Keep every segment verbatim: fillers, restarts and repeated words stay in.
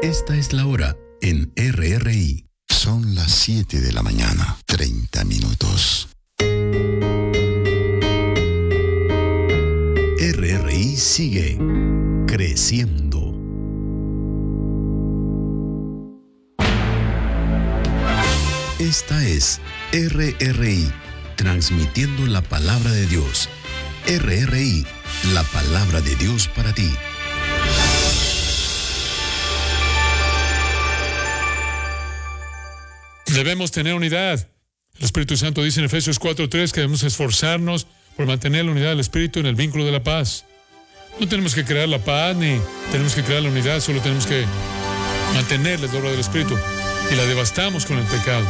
Esta es la hora en R R I. Son las siete de la mañana, treinta minutos. R R I sigue creciendo. Esta es R R I, transmitiendo la palabra de Dios. R R I, la palabra de Dios para ti. Debemos tener unidad. El Espíritu Santo dice en Efesios cuatro tres que debemos esforzarnos por mantener la unidad del Espíritu en el vínculo de la paz. No tenemos que crear la paz ni tenemos que crear la unidad, solo tenemos que mantener la obra del Espíritu y la devastamos con el pecado.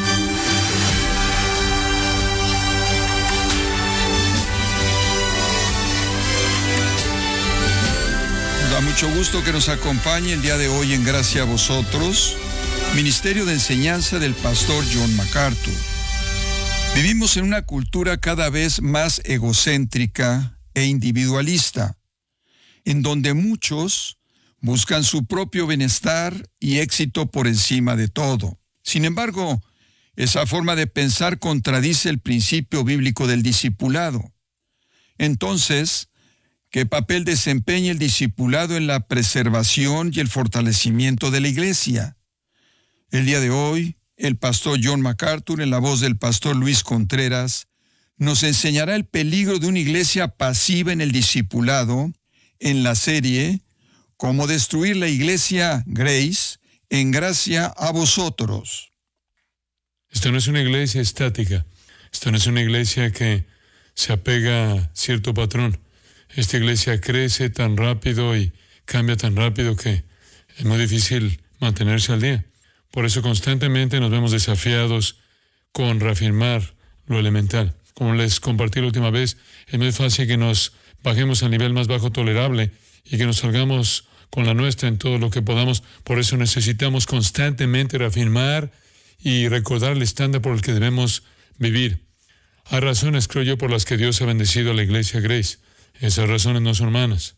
Nos da mucho gusto que nos acompañe el día de hoy en Gracia a Vosotros, Ministerio de Enseñanza del Pastor John MacArthur. Vivimos en una cultura cada vez más egocéntrica e individualista, en donde muchos buscan su propio bienestar y éxito por encima de todo. Sin embargo, esa forma de pensar contradice el principio bíblico del discipulado. Entonces, ¿qué papel desempeña el discipulado en la preservación y el fortalecimiento de la iglesia? El día de hoy, el pastor John MacArthur, en la voz del pastor Luis Contreras, nos enseñará el peligro de una iglesia pasiva en el discipulado en la serie Cómo destruir la iglesia Grace en Gracia a Vosotros. Esta no es una iglesia estática. Esta no es una iglesia que se apega a cierto patrón. Esta iglesia crece tan rápido y cambia tan rápido que es muy difícil mantenerse al día. Por eso constantemente nos vemos desafiados con reafirmar lo elemental. Como les compartí la última vez, es muy fácil que nos bajemos al nivel más bajo tolerable y que nos salgamos con la nuestra en todo lo que podamos. Por eso necesitamos constantemente reafirmar y recordar el estándar por el que debemos vivir. Hay razones, creo yo, por las que Dios ha bendecido a la iglesia Grace. Esas razones no son humanas.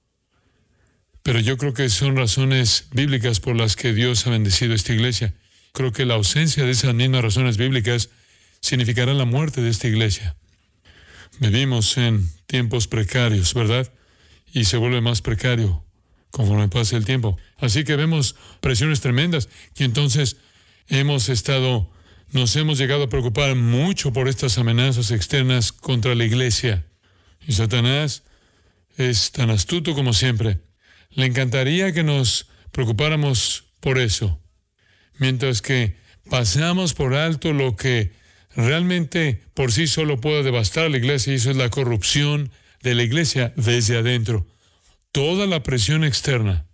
Pero yo creo que son razones bíblicas por las que Dios ha bendecido a esta iglesia. Creo que la ausencia de esas mismas razones bíblicas significará la muerte de esta iglesia. Vivimos en tiempos precarios, ¿verdad? Y se vuelve más precario conforme pasa el tiempo. Así que vemos presiones tremendas y entonces hemos estado, nos hemos llegado a preocupar mucho por estas amenazas externas contra la iglesia. Y Satanás es tan astuto como siempre. Le encantaría que nos preocupáramos por eso, mientras que pasamos por alto lo que realmente por sí solo puede devastar a la iglesia, y eso es la corrupción de la iglesia desde adentro. Toda la presión externa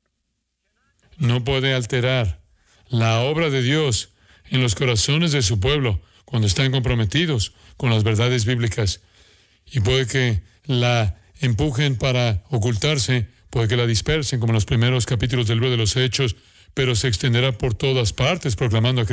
no puede alterar la obra de Dios en los corazones de su pueblo cuando están comprometidos con las verdades bíblicas. Y puede que la empujen para ocultarse, puede que la dispersen como en los primeros capítulos del libro de los Hechos, pero se extenderá por todas partes proclamando a Cristo